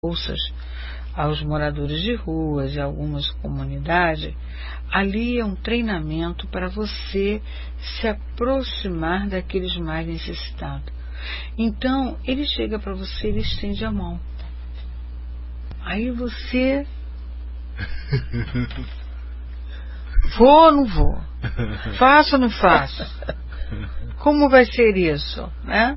bolsas aos moradores de ruas e algumas comunidades, ali é um treinamento para você se aproximar daqueles mais necessitados. Então, ele chega para você, ele estende a mão. Aí você... Vou ou não vou? Faço ou não faço? Como vai ser isso, né?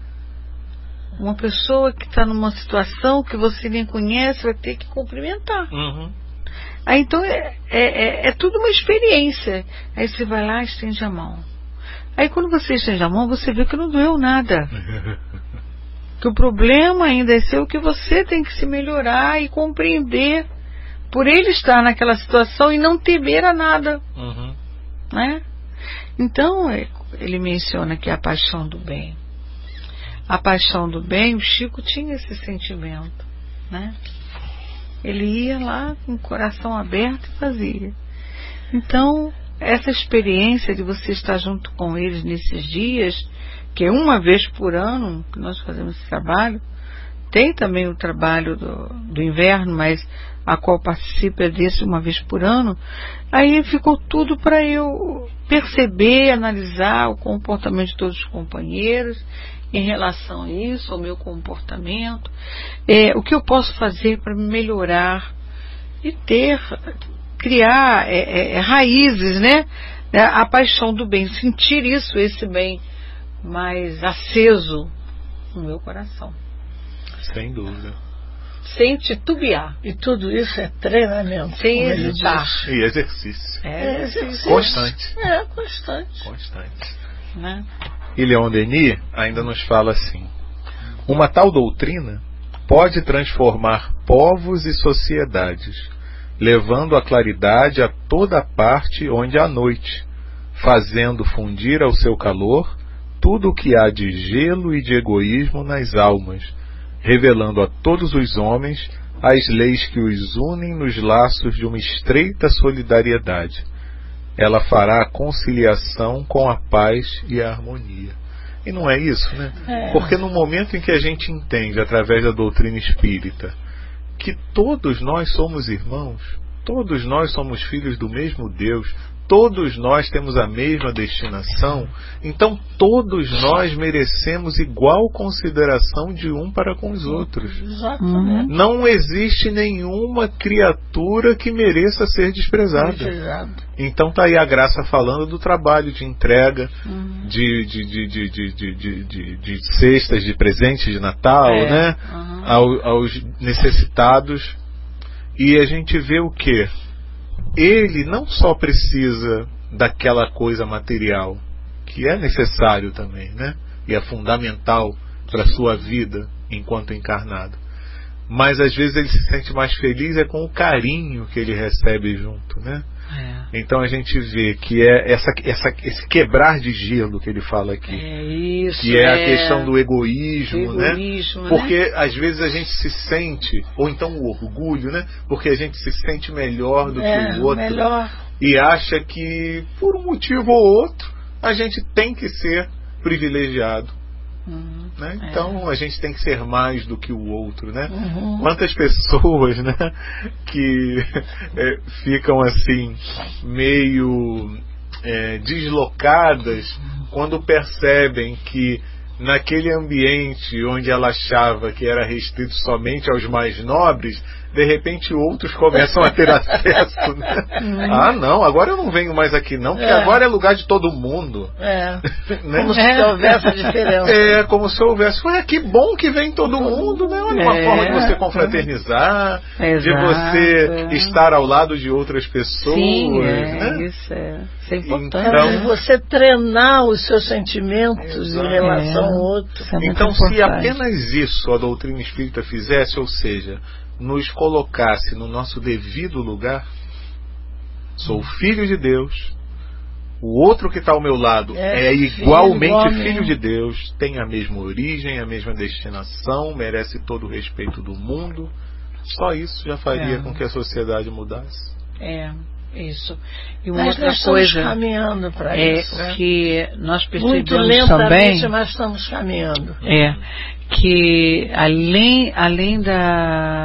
Uma pessoa que está numa situação que você nem conhece vai ter que cumprimentar. Uhum. Aí então é tudo uma experiência. Aí você vai lá e estende a mão. Aí quando você estende a mão, você vê que não doeu nada. Que o problema ainda é seu, que você tem que se melhorar e compreender por ele estar naquela situação e não temer a nada. Uhum. Né? Então ele menciona que é a paixão do bem. A paixão do bem, o Chico tinha esse sentimento, né? Ele ia lá com o coração aberto e fazia. Então, essa experiência de você estar junto com eles nesses dias, que é uma vez por ano que nós fazemos esse trabalho, tem também o trabalho do inverno, mas a qual participa desse uma vez por ano, aí ficou tudo para eu perceber, analisar o comportamento de todos os companheiros em relação a isso, ao meu comportamento, o que eu posso fazer para melhorar e criar raízes, né? A paixão do bem, sentir isso, esse bem mais aceso no meu coração. Sem dúvida. Sem titubear. E tudo isso é treinamento. Sem hesitar. E exercício. Exercício. Constante. Constante. Né? E Leon Denis ainda nos fala assim: uma tal doutrina pode transformar povos e sociedades, levando a claridade a toda parte onde há noite, fazendo fundir ao seu calor tudo o que há de gelo e de egoísmo nas almas, revelando a todos os homens as leis que os unem nos laços de uma estreita solidariedade. Ela fará a conciliação com a paz e a harmonia. E não é isso, né? Porque no momento em que a gente entende, através da doutrina espírita, que todos nós somos irmãos, todos nós somos filhos do mesmo Deus, todos nós temos a mesma destinação, então todos nós merecemos igual consideração de um para com os outros. Exatamente. Não existe nenhuma criatura que mereça ser desprezada. Então tá aí a graça falando do trabalho de entrega de cestas, de presentes de Natal, né? Aos necessitados. E a gente vê o quê? Ele não só precisa daquela coisa material, que é necessário também, né? E é fundamental para a sua vida enquanto encarnado. Mas às vezes ele se sente mais feliz com o carinho que ele recebe junto, né? Então a gente vê que é esse quebrar de gelo que ele fala aqui, que é a questão do egoísmo, né? Porque às vezes a gente se sente, ou então o orgulho, né? Porque a gente se sente melhor do que o outro, e acha que por um motivo ou outro a gente tem que ser privilegiado. Né? Então a gente tem que ser mais do que o outro, né? Quantas pessoas, né, que ficam assim meio deslocadas quando percebem que naquele ambiente onde ela achava que era restrito somente aos mais nobres, de repente outros começam a ter acesso, né? Ah, não, agora eu não venho mais aqui não, porque agora é lugar de todo mundo. Né? Como se houvesse diferença. Como se houvesse. Que bom que vem todo mundo, né? Olha, uma forma de você confraternizar, de você estar ao lado de outras pessoas. Sim, né? Isso é importante. Então, você treinar os seus sentimentos em relação ao outro. Então, se apenas isso a doutrina espírita fizesse, ou seja, nos colocasse no nosso devido lugar, sou filho de Deus, o outro que está ao meu lado é igualmente filho de Deus, tem a mesma origem, a mesma destinação, merece todo o respeito do mundo, só isso já faria com que a sociedade mudasse. Isso. E uma Mas outra nós coisa estamos caminhando para isso, né? que nós Muito percebemos lentamente, também, mas estamos caminhando. que além da